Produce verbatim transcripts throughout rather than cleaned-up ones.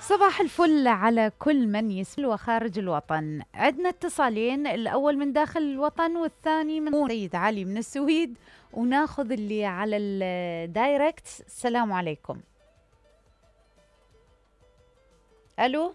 صباح الفل على كل من يسمع وخارج الوطن. عندنا اتصالين، الأول من داخل الوطن والثاني من سيد علي من السويد، وناخذ اللي على الدايركت. السلام عليكم. ألو.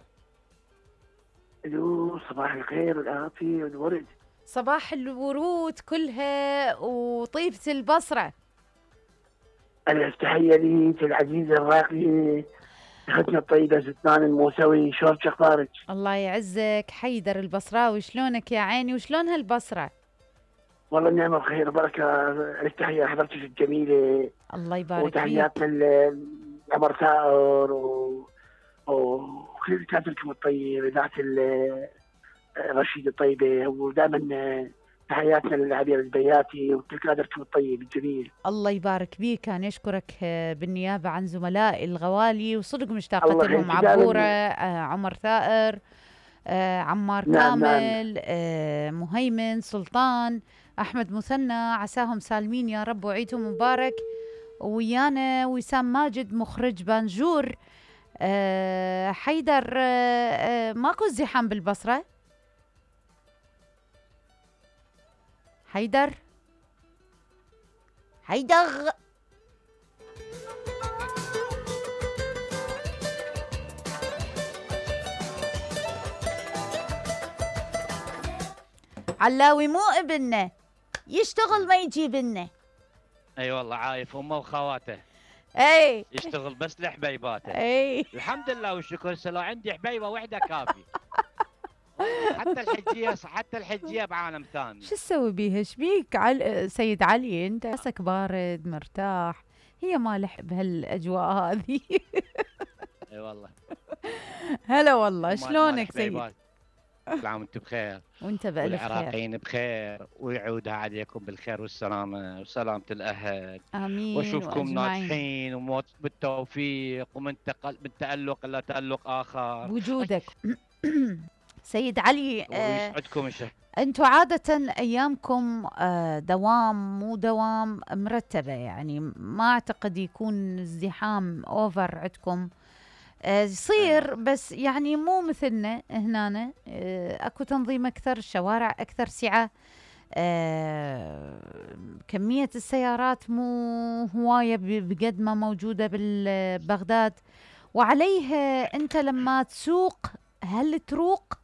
الو، صباح الخير والعافية والورد. صباح الورود كلها وطيبة البصرة. ألف تحية ليك العزيزة الراقية، أختنا الطيبة ستان الموسوي، شلون أخبارك؟ الله يعزك حيدر البصراوي، شلونك يا عيني وشلون هالبصرة؟ والله النعمة بخير وبركة. ألف تحية حضرتك الجميلة، الله يبارك فيك. وتحياتنا لعمر ثائر و... وكل كاتبكم الطيب، إذاعة رشيد الطيبة، ودائما تحياتنا للعبير البياتي وكل كادركم الطيب الجميل. الله يبارك بيك. كان يشكرك بالنيابة عن زملائي الغوالي، وصدق مشتاقة لهم. عبورة، آه، عمر ثائر، آه، عمار نعم كامل، نعم. آه، مهيمن سلطان، أحمد مثنى، عساهم سالمين يا رب وعيدهم مبارك. ويانا وسام ماجد مخرج بانجور. آه، حيدر، آه، آه، ماكو ازدحام بالبصرة؟ حيدر حيدر علاوي مو ابننا، يشتغل ما يجيب لنا. اي والله عايف امه وخواته. اي يشتغل بس لحبيباته. اي الحمد لله والشكر، لو عندي حبيبه واحده كافي. حتى الحجيه حتى الحجيه بعالم ثاني. شو تسوي بيها؟ ايش بيك عل... سيد علي؟ انت راسك بارد مرتاح، هي مالح بهالاجواء هذه. اي والله. هلا والله، شلونك سيد؟ كل عام وانتم بخير. وانت بألف خير. والعراقيين بخير، ويعودها عليكم بالخير والسلامه وسلامه الاهل. امين. واشوفكم ناجحين وموت بالتوفيق ومن تقل من تالق الى تالق اخر. بوجودك. سيد علي، ويسعدكم ان شاء الله. انتم عادة ايامكم آه دوام مو دوام مرتبة، يعني ما اعتقد يكون ازدحام اوفر عندكم. يصير بس يعني مو مثلنا هنا. آه اكو تنظيم اكثر، الشوارع اكثر سعة، آه كمية السيارات مو هواية بقد ما موجودة بالبغداد. وعليه انت لما تسوق هل تروق؟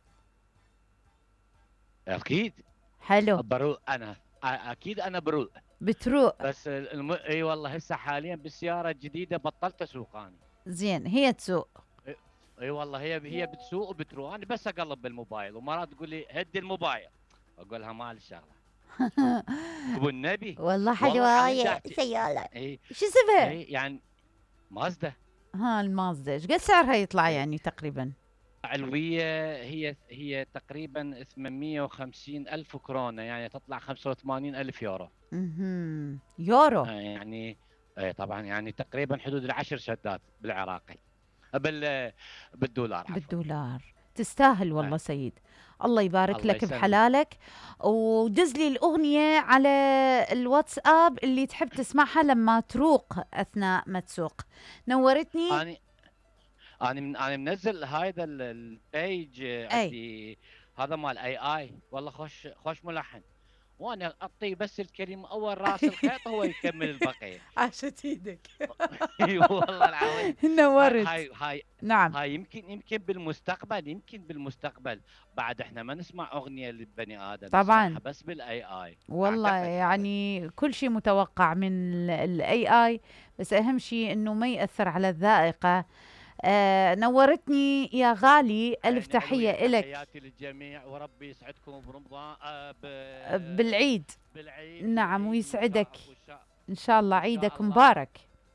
اكيد. حلو. بروق انا، اكيد انا بروق. بتروق بس الم... اي والله هسه حاليا بالسياره الجديده بطلت اسوق انا. زين، هي تسوق. اي, أي والله هي هي بتسوق وبتروح، انا بس اقلب بالموبايل، ومرات تقول لي هدي الموبايل، اقول لها مال الشغله. ابو النبي والله حلوه هاي سياره. اي شو اسمها؟ اي يعني مازدا. ها المازدا، ايش قد سعرها يطلع يعني تقريبا؟ علويه هي هي تقريبا ثمانمئة وخمسين ألف كورونا، يعني تطلع خمسة وثمانين ألف يورو. اها يورو. آه يعني آه طبعا يعني تقريبا حدود العشر شدات بالعراقي، بال بالدولار عفوا. بالدولار. تستاهل والله. آه. سيد الله يبارك الله لك يسلم. بحلالك. ودز لي الأغنية على الواتساب اللي تحب تسمعها لما تروق أثناء ما تسوق. نورتني. أنا أنا من أنا منزل هذا البيج عندي، هذا مال اي اي. والله خوش خوش ملحن، وانا اعطيه بس الكلمه اول راس الخيط هو يكمل البقيه. عاشت ايدك. اي والله العظيم. نورت. هاي هاي نعم. هاي يمكن يمكن بالمستقبل يمكن بالمستقبل بعد احنا ما نسمع اغنيه للبني ادم، طبعا بس بالاي اي. والله يعني كل شيء متوقع من الاي اي، بس اهم شيء انه ما ياثر على الذائقه. آه نورتني يا غالي، ألف تحية إلك. تحياتي للجميع، وربي يسعدكم برمضان آه بالعيد. بالعيد. نعم ويسعدك إن شاء الله. عيدك مبارك.